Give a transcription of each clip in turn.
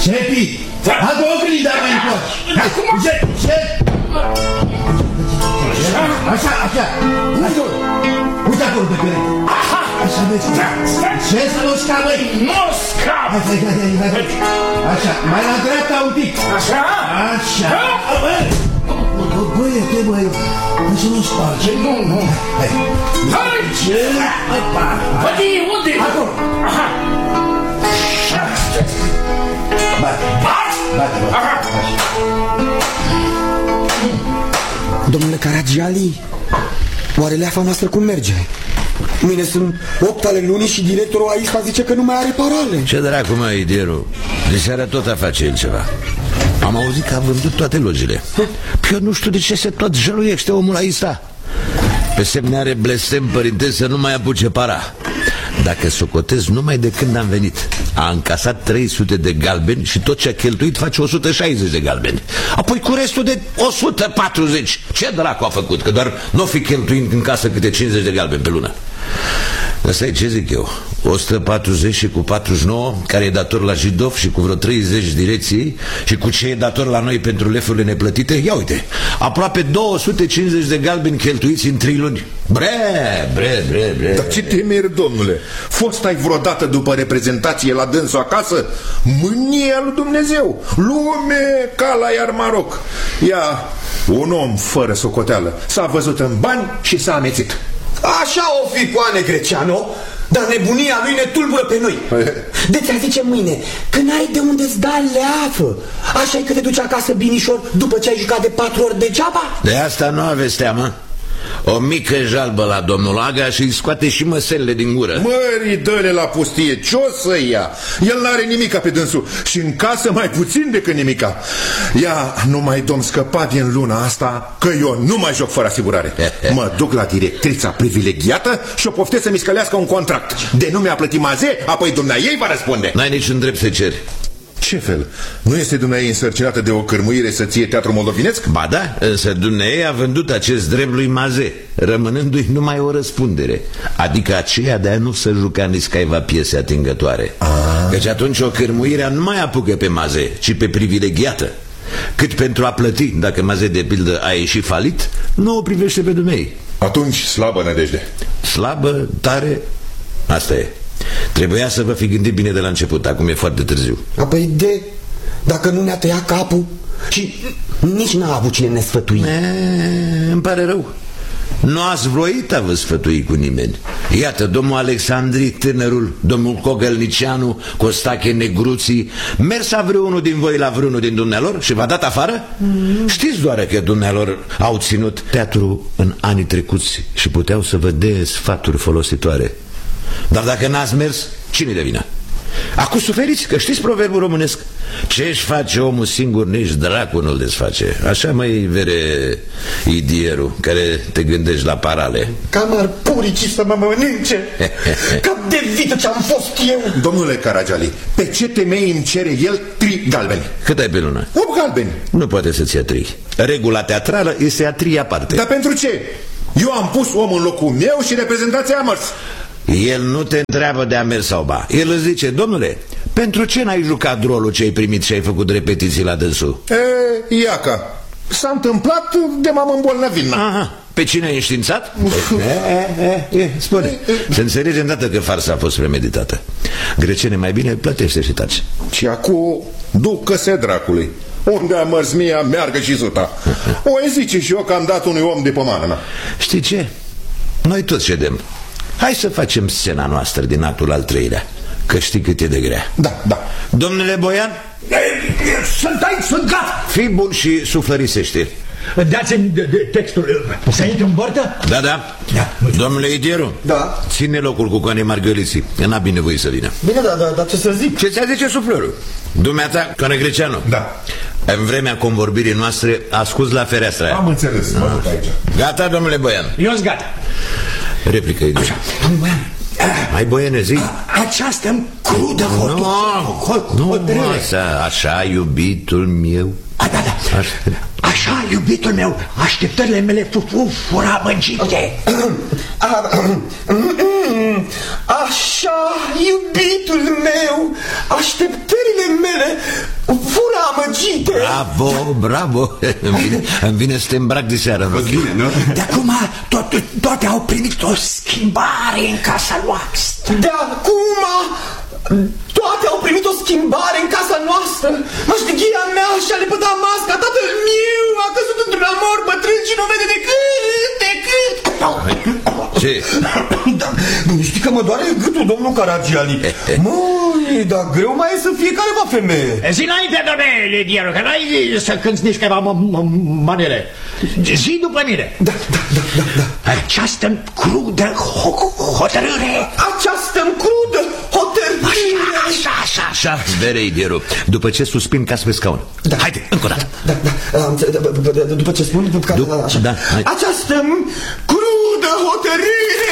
Șefi, adu oglinda mai încoace. Șef! Așa, așa. Uite acolo pe perete. Așa, vezi. Ce să nu scap, băi? Nu scap! Așa, mai la dreapta un pic. Așa? Așa. Băie, te băie. Să nu sparge. Nu. Hai! Băi, unde? Acolo. Aha. Bate. Domnule Caragiali, oare leafa noastră cum merge? Mâine sunt 8 ale lunii și directorul AISPA zice că nu mai are parale. Ce dracu, mă, idierul? De seara tot a face el ceva. Am auzit că a vândut toate logile. Eu nu știu de ce se tot jăluiește omul ăsta. Pe semne are blestem, părinte, să nu mai apuce para. Dacă socotez numai de când am venit, a încasat 300 de galbeni și tot ce a cheltuit face 160 de galbeni. Apoi cu restul de 140. Ce dracu a făcut? Că doar n-o fi cheltuind în casă câte 50 de galbeni pe lună. Asta e ce zic eu. 140 și cu 49, care e dator la Jidov, și cu vreo 30 direcții, și cu ce e dator la noi pentru lefurile neplătite. Ia uite, aproape 250 de galbeni cheltuiți în 3 luni. Bre. Dar ce temeri, domnule? Fost ai vreodată după reprezentație la dânsul acasă? Mânia lui Dumnezeu. Lume ca la iar Maroc. Ia, un om fără socoteală s-a văzut în bani și s-a amețit. Așa o fi, Coane Greceanu, dar nebunia lui ne tulbură pe noi. De ți-ar zice mâine că n-ai de unde-ți da leafă. Așa-i că te duci acasă binișor după ce ai jucat de 4 ori degeaba? De asta nu aveți teamă. O mică jalbă la domnul Aga și îi scoate și măselele din gură. Mării, dă-le la pustie, ce-o să ia? El n-are nimica pe dânsul și în casă mai puțin decât nimica. Ia, nu mai dom scăpa din luna asta, că eu nu mai joc fără asigurare. Mă duc la directrița privilegiată și o poftesc să-mi scălească un contract. De nu mi-a plătit maze, apoi dumneaei va răspunde. N-ai niciun drept să ceri. Ce fel? Nu este dumneaei însărcinată de o cârmuire să ție teatru moldovinesc? Ba da, însă dumneaei a vândut acest drept lui Maze, rămânându-i numai o răspundere, adică aceea de a nu să juca nici caiva piese atingătoare. Căci atunci o cârmuire nu mai apucă pe Maze, ci pe privilegiată. Cât pentru a plăti, dacă Maze de pildă a ieșit falit, nu o privește pe dumneaei. Atunci slabă nădejde. Slabă, tare, asta e. Trebuia să vă fi gândit bine de la început, acum e foarte târziu. Apoi dacă nu ne-a tăiat capul și nici n-a avut cine ne sfătui. Îmi pare rău. Nu ați vroit a vă sfătui cu nimeni. Iată, domnul Alexandri, tânărul, domnul Cogălnicianu, Costache Negruții, mersa vreunul din voi la vreunul din dumnealor și v-a dat afară? Știți doar că dumnealor au ținut teatru în anii trecuți și puteau să vă dea sfaturi folositoare. Dar dacă n-ați mers, cine de vină? Acum suferiți, că știți proverbul românesc: ce-și face omul singur, nici dracu nu-l desface. Așa, măi, vere idierul, care te gândești la parale. Cam ar puricii să mă mănânce. Cam de vită ce-am fost eu. Domnule Caragiali, pe ce temei îmi cere el 3 galbeni? Cât ai pe lună? 8 galbeni. Nu poate să-ți ia 3. Regula teatrală este a 3-a parte. Dar pentru ce? Eu am pus omul în locul meu și reprezentația a mers. El nu te întreabă de a mers sau ba. El îți zice: domnule, pentru ce n-ai jucat rolul ce ai primit și ai făcut repetiții la dânsul? Iaca, s-a întâmplat de m-am îmbolnăvit. Aha. Pe cine ai înștiințat? Spune. Se înțelege îndată că farsa a fost premeditată. Grecene, mai bine plătește și taci. Și acum ducă-se dracului. Unde a mers mia, meargă și zuta. O zice și eu că am dat unui om de pomană mea. Știi ce? Noi toți cedem. Hai să facem scena noastră din actul al 3-lea, că știi cât e de grea. Da. Domnule Boian, Sunt gata. fii bun și suflărisește. Dați-mi textul. Să intru în bordă? Da. Domnule Idieru, da. Ține locul cu Coane Margăliții. N-a bine voie să vină. Bine, dar ce să zic? Ce ți-a zice suflărul? Dumneata, Coane Greceanu. Da. În vremea convorbirii noastre ascuns la fereastra aia. Am înțeles, mă duc aici. Gata, domnule Boian? Eu-s gata. Replică Idieru. Așa, domnule Boian, Hai, Boiane, zi. această crudă Așa, iubitul meu. Da. Așa, iubitul meu, așteptările mele fura măgite. Așa, iubitul meu, așteptările mele Bravo, bravo. Îmi vine să te îmbrac de seară. Bine, nu? De acum toate au primit o schimbare în casa noastră. De acum toate au primit o schimbare în casa noastră. Maștichia mea și-a lepădat masca. Tatăl meu a căzut într-un amor bătrân și nu vede decât. Ce? Da, știi că mă doare gâtul, domnul Caragiali. Măi, dar greu mai e să fie careva femeie. Zi înainte, domnule Diaru, că n-ai să cânti nici câteva manele. Zi după mine. Da. Această crudă hotărâre. Această crudă hotărâre. Așa, verei, Dieru. După ce suspin cas pe scaun. Haide, încă o dată. După ce spun, așa. Da, hai. Această crudă hotărâre.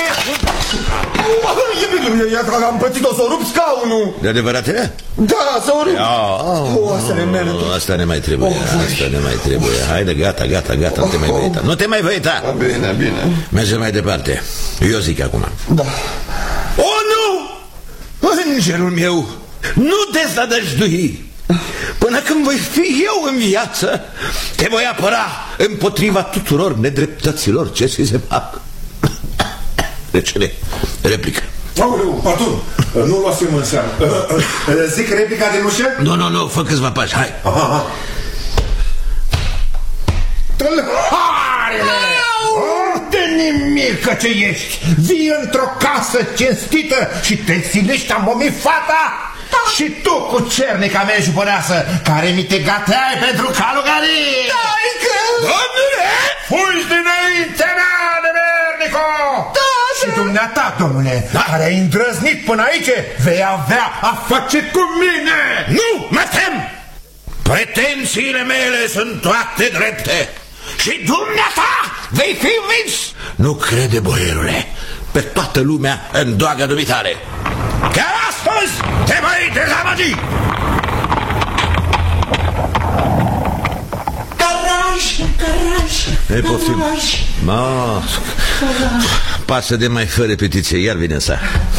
Am pățit-o să o rup scaunul. De adevărat era? Da, să o rup. Asta ne mai trebuie. Asta ne mai trebuie. Haide, gata, nu te mai vei uita. Nu te mai vei uita. Bine. Mergem mai departe. Eu zic acum. Da. O, nu! Îngerul meu, nu deznădăjdui. Până când voi fi eu în viață, te voi apăra împotriva tuturor nedreptăților ce ți se fac. Deci, replică. Aoleu, patron, nu luați în seamă. Zic replica de ușă? Nu, fă câțiva pași, hai. Aha. Tâlharele! De nimic ce ești! Vii într-o casă cinstită și te silești a momi fata? Și tu cu cernica mea jupăneasă, care mi te gateai pentru călugării! Taică! Domnule! Fugi dinainte mea, nemernico! Și dumneata, domnule, care ai îndrăznit până aici, vei avea a face cu mine! Nu, mă tem! Pretențiile mele sunt toate drepte și dumneata vei fi învins! Nu crede, boierule, pe toată lumea îndoagă dumitale. Chiar astăzi te voi dezamăgi! Caraj! Pasă de mai fără repetiție, iar vine sa.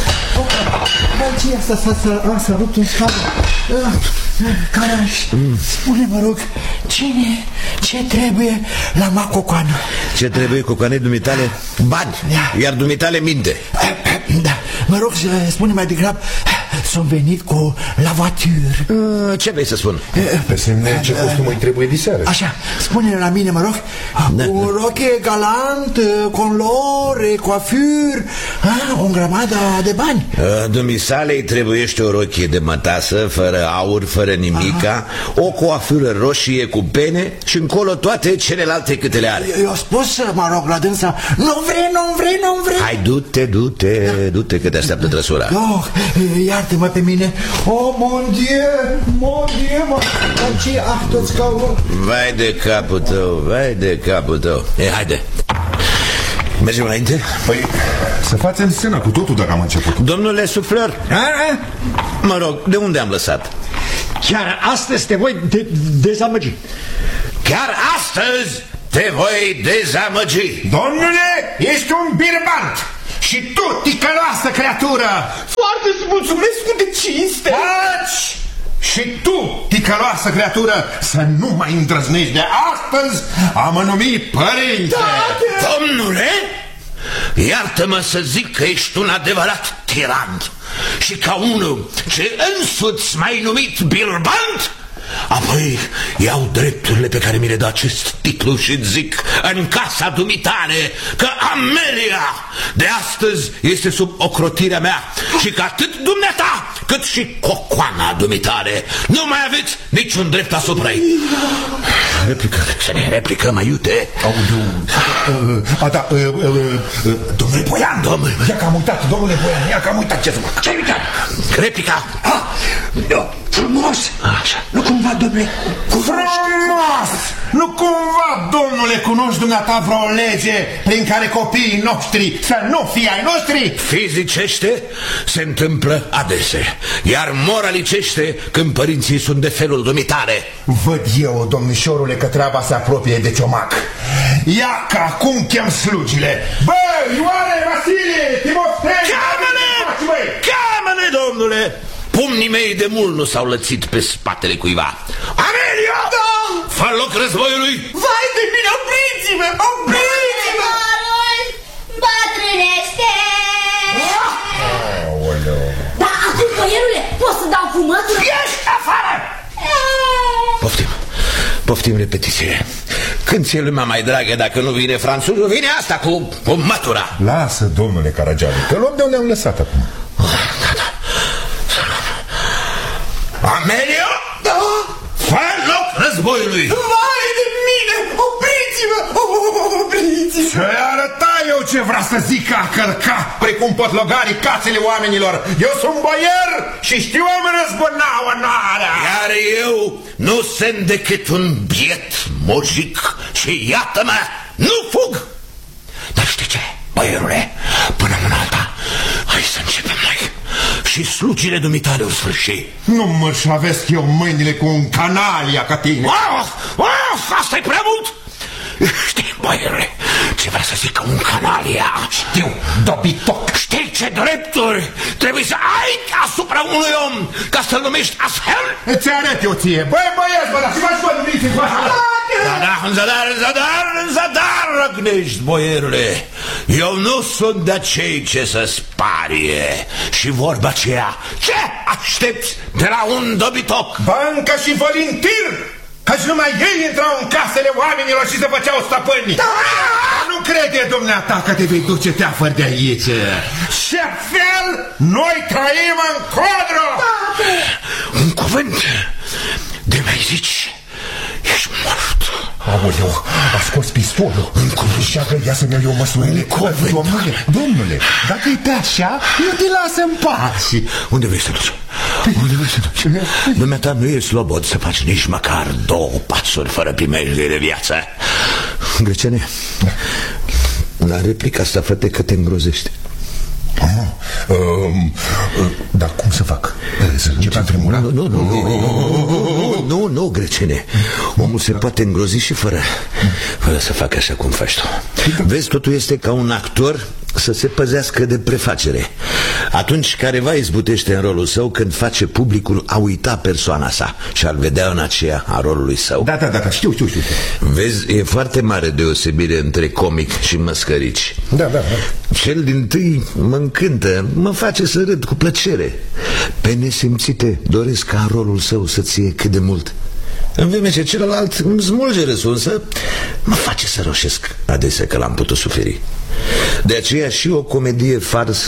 S-a rupt un scaun. Caraj, spune, mă rog, ce trebuie la Macocoană? Ce trebuie cocoanei dumitale? Bani, iar dumitale minte. Da, mă rog, spune mai degrabă, sunt venit cu la voiture. Ce vrei să spun? Pe semne ce costum îi trebuie de seară. Așa, spune la mine, mă rog, un roche galant, colore, coafur, o grămadă de bani. Dumisalei trebuiește o rochie de mătasă, fără aur, fără nimica, o coafură roșie cu pene și încolo toate celelalte câte le are. Eu spus, mă rog, la dânsa, nu vrei. Hai, du-te că te așteaptă trăsura. Iartă-mă pe mine. Oh, mon Dieu, mă, ce toți scaunul. Vai de capul tău. Haide. Mergem înainte? Păi, să facem scena cu totul dacă am început. Domnule suflăr, mă rog, de unde am lăsat? Chiar astăzi te voi dezamăgi. Chiar astăzi te voi dezamăgi. Domnule, ești un birbant. Și tu, ticăloasă creatură! Foarte îți mulțumesc cu de cinste! Taci! Și tu, ticăloasă creatură, să nu mai îndrăznești de astăzi a mă numi părinte! Domnule, iartă-mă să zic că ești un adevărat tiran și ca unul ce însuți m-ai numit birbant, apoi iau drepturile pe care mi le dă acest titlu și zic în casa dumitale că Amelia de astăzi este sub ocrotirea mea și că atât dumneata cât și cocoana dumitale nu mai aveți niciun drept asupra ei. Replică, să ne replicăm, iute. Domnule Boian, ia că am uitat, domnule Boian, ia că am uitat ce să fac. Ce-ai uitat? Replica. Frumos! Așa. Nu cumva, domnule, Frumos! Nu cumva, domnule, cunoști dumneata vreo lege prin care copiii noștri să nu fie ai noștri? Fizicește se întâmplă adesea, iar moralicește când părinții sunt de felul dumitare. Văd eu, domnișorule, că treaba se apropie de ciomac. Ia că acum chem slugile. Bă, Ioane, Vasile, Timofei! Cheamă-ne, domnule! Pumnii mei de mult nu s-au lățit pe spatele cuiva. Amelia! Da! Fă loc războiului! Vai de mine, opriți-mă! Opriți-mă! Bătrânește! Da, acum, boierule, poți să dau cu mătură? Ieși afară! Poftim repetiție. Când ți-e lumea mai dragă dacă nu vine franțuzul, vine asta cu mătura. Lasă, domnule Caragiale, că luăm de unde am lăsat acum. Da. Amelio? Da? Fă loc războiului! Vai de mine! Opriți-mă! Opriți-mă! Ce-i arăta eu ce vrea să zic a călca precum potlogarii casele oamenilor? Eu sunt boier și știu am răzbuna onoarea. Iar eu nu sunt decât un biet mojic și iată-mă, nu fug! Dar știi ce, boierule, până în alta, hai să începem noi. Și slugile dumitale o sfârși. Nu mă șavesc eu mâinile cu un canalia ca tine. Asta-i prea mult! Știi, boierule, ce vrea să zică un canalia? Știu, dobitoc. Știi ce drepturi trebuie să ai asupra unui om ca să-l numești astfel? Îți arăt eu ție. Băi, băieți, bă, dați-vă-și bă, numiți-vă. În zadar, răgnești, boierule. Eu nu sunt de cei ce să sparie. Și vorba aceea, ce aștepți de la un dobitoc? Banca și volintir, căci numai ei intrau în casele oamenilor și se făceau stăpâni. Nu crede, dumneata, că te vei duce teafăr de aici. Ce fel noi trăim în codru? Un cuvânt de mai zici, ești mort. Aoleu, a scos pistolul. Un cuvânt. Și-a găia să-mi iau eu măsurile. Domnule, dacă-i pe așa, eu te las în pace. Unde vrei să duci? Unde vrei să duci? Dumneata nu e slobod să faci nici măcar 2 pasuri fără primejdie de viață. Greceane, la replica asta, fă-te că te îngrozește. Dar cum să fac? Să încep a tremura? Nu, Grecene. Omul se poate îngrozi și fără să facă așa cum faci tu. Vezi, totul este ca un actor să se păzească de prefacere. Atunci careva izbutește în rolul său când face publicul a uita persoana sa și ar vedea în aceea a rolului său. Da, știu. Vezi, e foarte mare deosebire între comic și măscărici. Da. Cel dintâi mă încântă, mă face să râd cu plăcere. Pe nesimțite doresc ca rolul său să ție cât de mult. În vreme ce celălalt îmi smulge râsul, însă mă face să roșesc adesea că l-am putut suferi. De aceea și o comedie farsă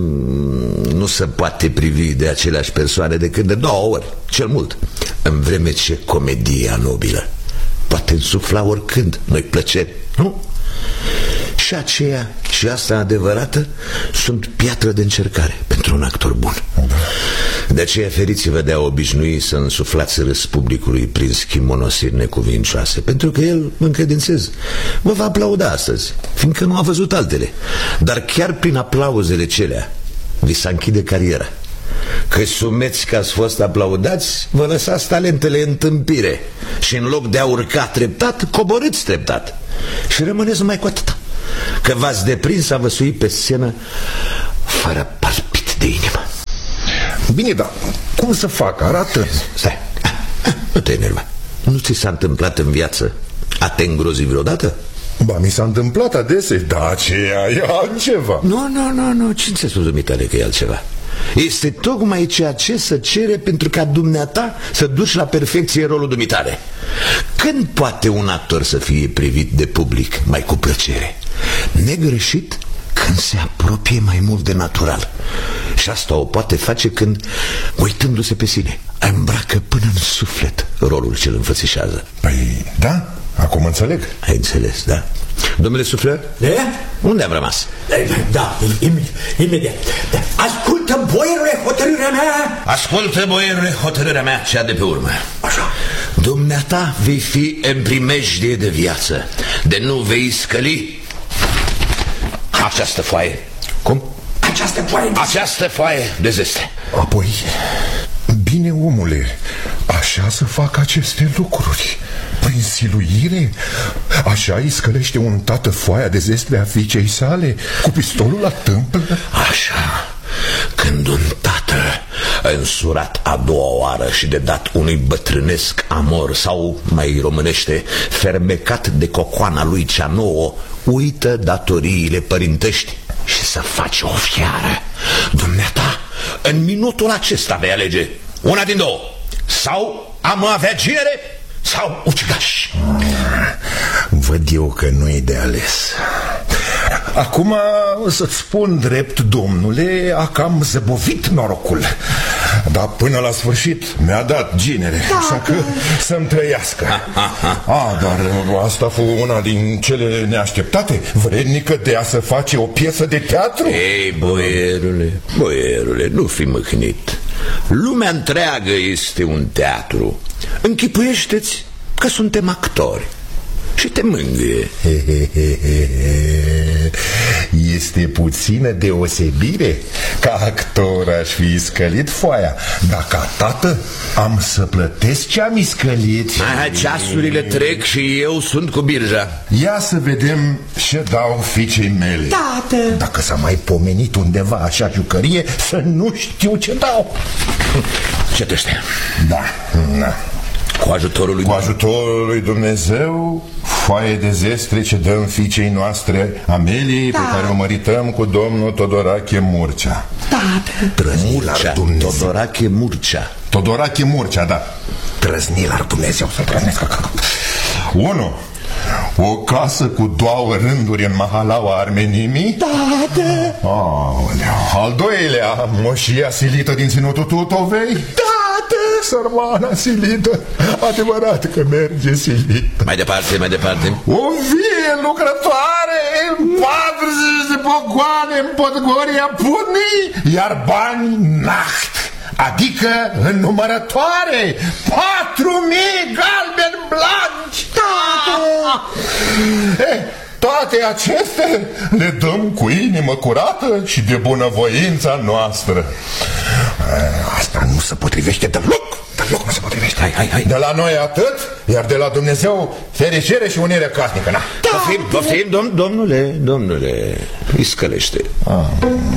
nu se poate privi de aceleași persoane decât de 2 ori, cel mult. În vreme ce comedia nobilă poate însufla oricând noi plăceri, nu? Și aceea și asta adevărată sunt piatră de încercare pentru un actor bun. De aceea feriți-vă de a obișnui să însuflați râs publicului prin schimonosiri necuvincioase, pentru că el, mă încredințez, vă va aplauda astăzi, fiindcă nu a văzut altele. Dar chiar prin aplauzele celea vi s-a închide cariera. Că sumeți că ați fost aplaudați, vă lăsați talentele în tâmpire și în loc de a urca treptat, coborâți treptat și rămâneți numai cu atâta, că v-ați deprins a văsui pe scenă fără palpit de inimă. Bine, dar cum să fac? Arată. Stai, nu te enerva. Nu ți s-a întâmplat în viață a te îngrozi vreodată? Ba, mi s-a întâmplat adesea, dar aceea e altceva. Nu, ce ți-a spus dumitale că e altceva? Este tocmai ceea ce se cere pentru ca dumneata să duci la perfecție rolul dumitale. Când poate un actor să fie privit de public mai cu plăcere? Negreșit când se apropie mai mult de natural. Și asta o poate face când, uitându-se pe sine, îmbracă până în suflet rolul ce îl înfățișează. Păi, da, acum înțeleg. Ai înțeles, da? Domnule sufleur? Unde am rămas? Da, imediat. Ascultă, boierule, hotărârea mea. Ascultă, boierule, hotărârea mea, cea de pe urmă. Așa. Dumneata vei fi în primejdie de viață, de nu vei scăli această foaie. Cum? Această foaie de zeste. Apoi, bine, omule, așa să fac aceste lucruri. Prin siluire? Așa îi scălește un tată foaia de zeste a fiicei sale cu pistolul la tâmplă? Așa, când un tată însurat a doua oară și de dat unui bătrânesc amor, sau, mai românește, fermecat de cocoana lui cea nouă, uită datoriile părintești și să faci o fiară. Dumneata, în minutul acesta vei alege una din două: sau am avea ginere sau ucigaș. Văd eu că nu e de ales. Acum, să-ți spun drept, domnule, a cam zăbovit norocul. Dar până la sfârșit mi-a dat ginere, așa că să-mi trăiască. Dar asta a fost una din cele neașteptate, vrednică de a se face o piesă de teatru. Ei, boierule, nu fi mâhnit. Lumea întreagă este un teatru. Închipuiește-ți că suntem actori și te mângâie. Este puțină deosebire. Ca actor aș fi scălit foaia, dar ca tată am să plătesc ce am iscălit. Ceasurile trec și eu sunt cu birja. Ia să vedem ce dau fiicei mele. Tată! Dacă s-a mai pomenit undeva așa jucărie, să nu știu ce dau. Cetește. Da. Cu ajutorul lui Dumnezeu, foaie de zestre ce dăm fiicei noastre Ameliei, pe care o mărităm cu domnul Todorache Murcea. Murcea, Todorache Murcea. Todorache Murcea, da. Trăznil ar Dumnezeu să trăznească. 1. O casă cu 2 rânduri în mahalaua armenimii. Al doilea, moșia silită din ținutul Tutovei. Sărmana silită, adevărat că merge silită. Mai departe. O vie lucrătoare, 40 de pogoane în Podgoria Putnii, iar bani naht, adică în numărătoare, 4.000 galbeni blanci. Toate acestea le dăm cu inimă curată și de bunăvoința noastră. Asta nu se potrivește deloc. Deloc nu se potrivește. Hai. De la noi atât, iar de la Dumnezeu fericire și unire casnică. Poftim, domnule, îi scălește.